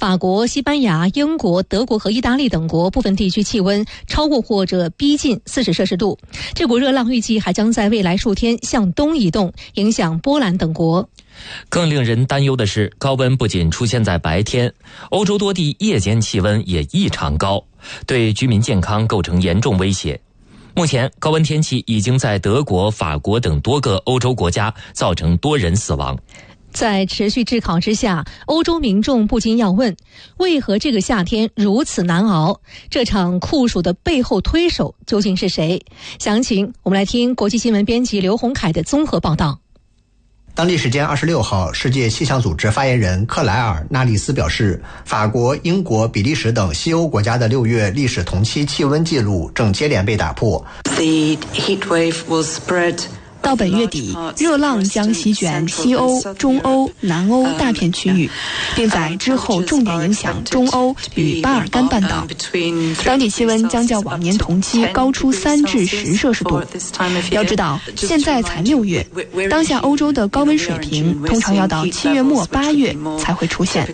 法国、西班牙、英国、德国和意大利等国部分地区气温超过或者逼近40摄氏度。这股热浪预计还将在未来数天向东移动，影响波兰等国。 更令人担忧的是，高温不仅出现在白天，欧洲多地夜间气温也异常高，对居民健康构成严重威胁。目前，高温天气已经在德国、法国等多个欧洲国家造成多人死亡。 在持续炙烤之下，欧洲民众不禁要问，为何这个夏天如此难熬？这场酷暑的背后推手究竟是谁？详情我们来听国际新闻编辑刘洪凯的综合报道。 当地时间26号，世界气象组织发言人克莱尔·纳利斯表示，法国、英国、比利时等西欧国家的6月历史同期气温记录正接连被打破。 到本月底，热浪将席卷西欧、中欧、南欧大片区域，并在之后重点影响中欧与巴尔干半岛。当地气温将较往年同期高出3至10摄氏度。要知道，现在才6月，当下欧洲的高温水平通常要到7月末8月才会出现。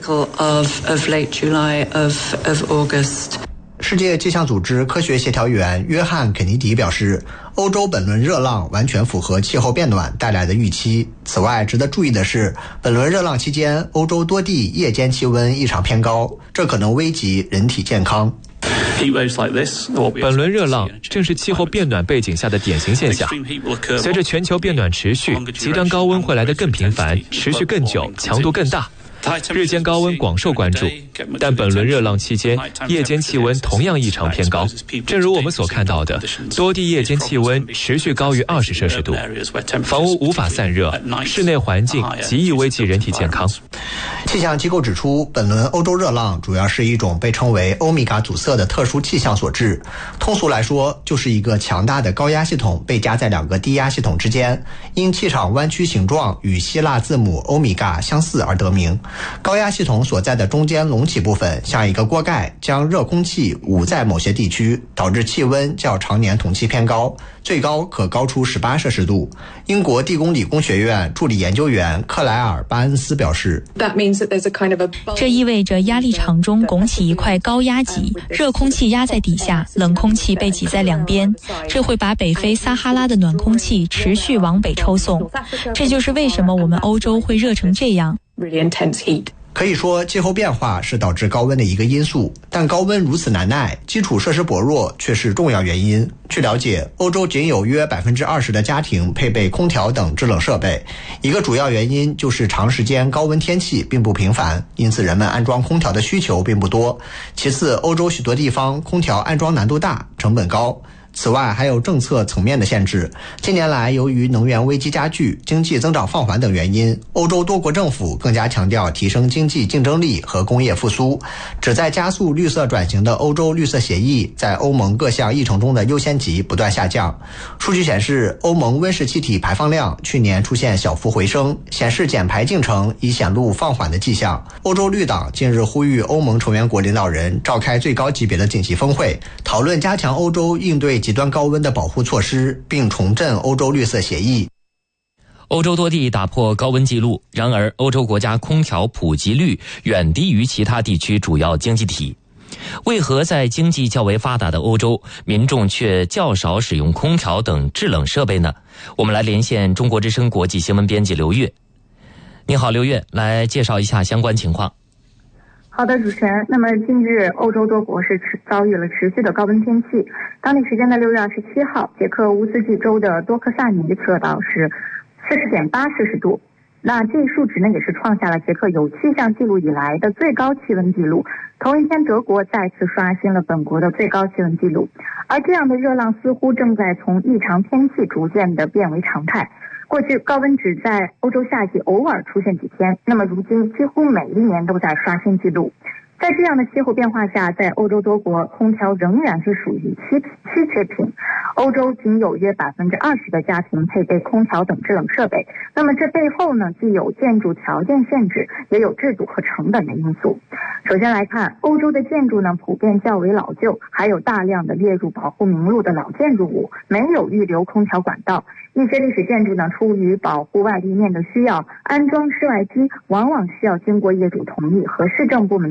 世界气象组织科学协调员约翰·肯尼迪表示，欧洲本轮热浪完全符合气候变暖带来的预期。此外，值得注意的是，本轮热浪期间，欧洲多地夜间气温异常偏高，这可能危及人体健康。 本轮热浪正是气候变暖背景下的典型现象。随着全球变暖持续，极端高温会来得更频繁，持续更久，强度更大。日间高温广受关注，但本轮热浪期间，夜间气温同样异常偏高。正如我们所看到的，多地夜间气温持续高于20摄氏度，房屋无法散热，室内环境极易危及人体健康。 气象机构指出，本轮欧洲热浪主要是一种被称为欧米伽阻塞的特殊气象所致。通俗来说，就是一个强大的高压系统被夹在2个低压系统之间，因气场弯曲形状与希腊字母欧米伽相似而得名。高压系统所在的中间隆起部分像一个锅盖，将热空气捂在某些地区，导致气温较常年同期偏高，最高可高出18摄氏度。英国地宫理工学院助理研究员克莱尔·巴恩斯表示， 这意味着压力场中拱起一块高压脊，热空气压在底下，冷空气被挤在两边，这会把北非撒哈拉的暖空气持续往北抽送。这就是为什么我们欧洲会热成这样。 可以说，气候变化是导致高温的一个因素，但高温如此难耐，基础设施薄弱却是重要原因。据了解，欧洲仅有约20%的家庭配备空调等制冷设备，一个主要原因就是长时间高温天气并不频繁，因此人们安装空调的需求并不多。其次，欧洲许多地方空调安装难度大，成本高。此外，还有政策层面的限制。近年来，由于能源危机加剧、经济增长放缓等原因，欧洲多国政府更加强调提升经济竞争力和工业复苏。旨在加速绿色转型的欧洲绿色协议在欧盟各项议程中的优先级不断下降。数据显示，欧盟温室气体排放量去年出现小幅回升，显示减排进程已显露放缓的迹象。欧洲绿党近日呼吁欧盟成员国领导人召开最高级别的紧急峰会，讨论加强欧洲应对极端高温的保护措施，并重振欧洲绿色协议。 欧洲多地打破高温记录，然而欧洲国家空调普及率远低于其他地区主要经济体。为何在经济较为发达的欧洲，民众却较少使用空调等制冷设备呢？我们来连线中国之声国际新闻编辑刘月。你好，刘月，来介绍一下相关情况。 好的，主持人。那么近日，欧洲多国是遭遇了持续的高温天气。当地时间的6月27号，捷克乌斯季州的多克萨尼测到是40.8摄氏度。那这一数值呢，也是创下了捷克有气象记录以来的最高气温记录。同一天，德国再次刷新了本国的最高气温记录。而这样的热浪似乎正在从异常天气逐渐的变为常态。过去高温只在欧洲夏季偶尔出现几天，那么如今几乎每一年都在刷新纪录。在这样的气候变化下，在欧洲多国，空调仍然是属于稀缺品。欧洲仅有约20%的家庭配备空调等制冷设备。那么这背后呢，既有建筑条件限制，也有制度和成本的因素。首先来看，欧洲的建筑呢普遍较为老旧，还有大量的列入保护名录的老建筑物，没有预留空调管道。一些历史建筑呢，出于保护外立面的需要，安装室外机往往需要经过业主同意和市政部门